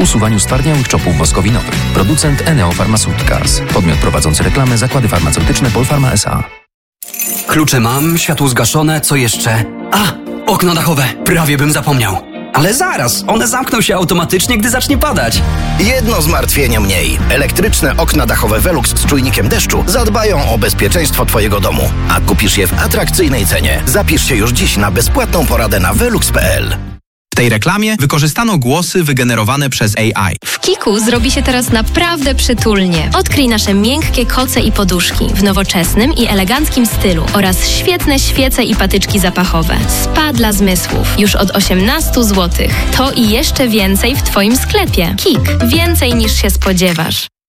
usuwaniu stwardniałych czopów woskowinowych. Producent Eneo Pharmaceuticals. Podmiot prowadzący reklamę Zakłady Farmaceutyczne Polpharma S.A. Klucze mam, światło zgaszone, co jeszcze? Okno dachowe, prawie bym zapomniał. Ale zaraz, one zamkną się automatycznie, gdy zacznie padać. Jedno zmartwienie mniej. Elektryczne okna dachowe Velux z czujnikiem deszczu zadbają o bezpieczeństwo Twojego domu. A kupisz je w atrakcyjnej cenie. Zapisz się już dziś na bezpłatną poradę na velux.pl. W tej reklamie wykorzystano głosy wygenerowane przez AI. W Kiku zrobi się teraz naprawdę przytulnie. Odkryj nasze miękkie koce i poduszki w nowoczesnym i eleganckim stylu oraz świetne świece i patyczki zapachowe. Spa dla zmysłów już od 18 zł. To i jeszcze więcej w Twoim sklepie. Kik. Więcej niż się spodziewasz.